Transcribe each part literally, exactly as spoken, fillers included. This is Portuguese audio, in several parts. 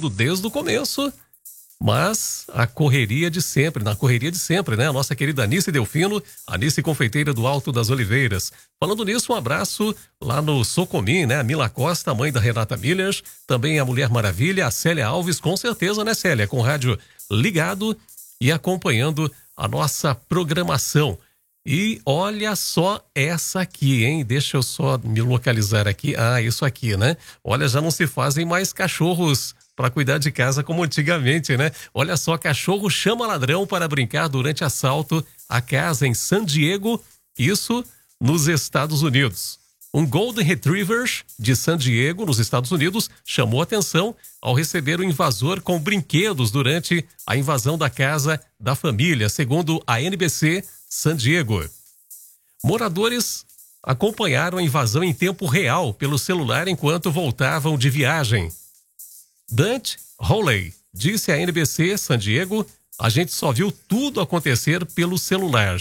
tudo desde o começo, mas a correria de sempre, na correria de sempre, né? A nossa querida Anice Delfino, Anice Confeiteira do Alto das Oliveiras. Falando nisso, um abraço lá no Socomim, né? A Mila Costa, mãe da Renata Millers, também a Mulher Maravilha, a Célia Alves, com certeza, né, Célia? Com o rádio ligado e acompanhando a nossa programação. E olha só essa aqui, hein? Deixa eu só me localizar aqui. Ah, isso aqui, né? Olha, já não se fazem mais cachorros para cuidar de casa como antigamente, né? Olha só, cachorro chama ladrão para brincar durante assalto à casa em San Diego, isso nos Estados Unidos. Um Golden Retriever de San Diego, nos Estados Unidos, chamou atenção ao receber o invasor com brinquedos durante a invasão da casa da família, segundo a N B C San Diego. Moradores acompanharam a invasão em tempo real pelo celular enquanto voltavam de viagem. Dante Hawley disse à N B C San Diego: a gente só viu tudo acontecer pelo celular.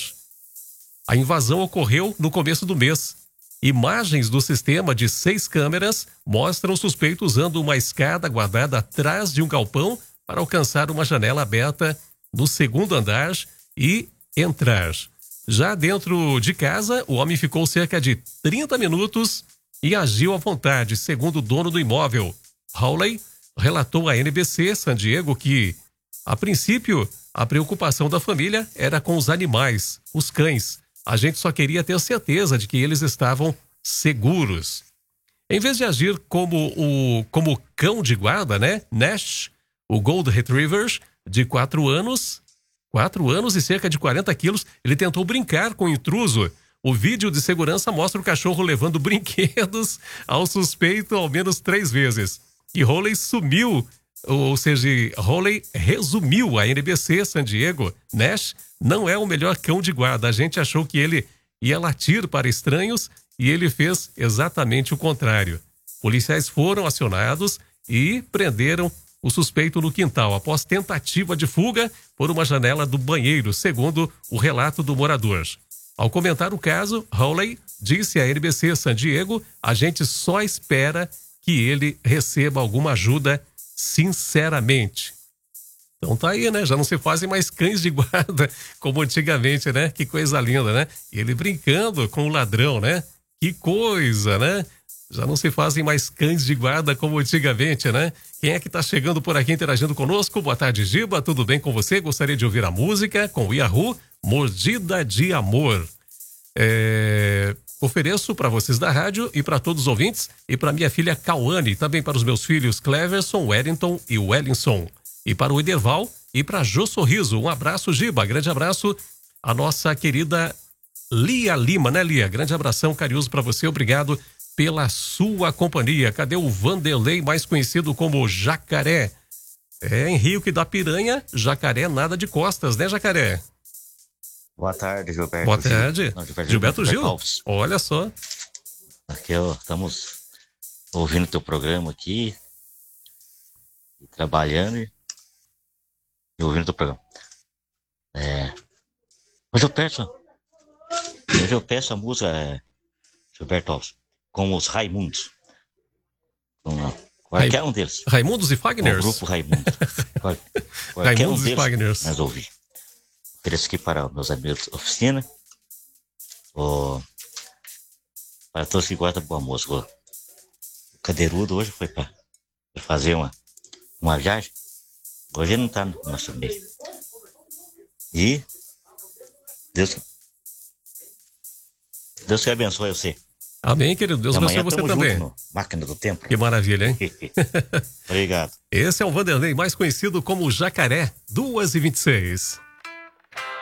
A invasão ocorreu no começo do mês. Imagens do sistema de seis câmeras mostram o suspeito usando uma escada guardada atrás de um galpão para alcançar uma janela aberta no segundo andar e entrar. Já dentro de casa, o homem ficou cerca de trinta minutos e agiu à vontade, segundo o dono do imóvel. Hawley relatou à N B C San Diego que, a princípio, a preocupação da família era com os animais, os cães. A gente só queria ter certeza de que eles estavam seguros. Em vez de agir como o como cão de guarda, né? Nash, o Golden Retriever, de quatro anos, quatro anos e cerca de quarenta quilos, ele tentou brincar com o intruso. O vídeo de segurança mostra o cachorro levando brinquedos ao suspeito ao menos três vezes. E Hawley sumiu, ou seja, Hawley resumiu a N B C San Diego. Nash não é o melhor cão de guarda. A gente achou que ele ia latir para estranhos e ele fez exatamente o contrário. Policiais foram acionados e prenderam o suspeito no quintal após tentativa de fuga por uma janela do banheiro, segundo o relato do morador. Ao comentar o caso, Hawley disse à N B C San Diego: a gente só espera que ele receba alguma ajuda sinceramente. Então tá aí, né? Já não se fazem mais cães de guarda como antigamente, né? Que coisa linda, né? E ele brincando com o ladrão, né? Que coisa, né? Já não se fazem mais cães de guarda como antigamente, né? Quem é que tá chegando por aqui interagindo conosco? Boa tarde, Giba. Tudo bem com você? Gostaria de ouvir a música com o Yahoo, Mordida de Amor. É... Ofereço para vocês da rádio e para todos os ouvintes e para minha filha Cauane, também para os meus filhos Cleverson, Wellington e Wellinson. E para o Ederval e para Jô Sorriso. Um abraço, Giba. Grande abraço à nossa querida Lia Lima, né, Lia? Grande abração carinhoso para você. Obrigado pela sua companhia. Cadê o Vanderlei, mais conhecido como Jacaré? É, em Rio que dá piranha, jacaré nada de costas, né, Jacaré? Boa tarde, Gilberto. Boa tarde. Não, Gilberto, Gilberto Gil. Gilberto Olha só. Aqui, ó, estamos ouvindo teu programa aqui, e trabalhando e, e ouvindo teu programa. É, hoje eu peço, hoje eu peço a música, é, Gilberto Alves, com os Raimundos. Com qualquer um deles. Raimundos e Fagners? O grupo Raimundos. Qual, Raimundos um e Fagners. Mas ouvi. Ofereço aqui para meus amigos da oficina, o, para todos que gostam de boa música. O Cadeirudo hoje foi para fazer uma, uma viagem. Hoje ele não está no nosso meio. E Deus, Deus que abençoe você. Amém, querido. Deus abençoe você também. No Máquina do Tempo. Que maravilha, hein? Obrigado. Esse é o Vanderlei, mais conhecido como Jacaré, duas e vinte e seis.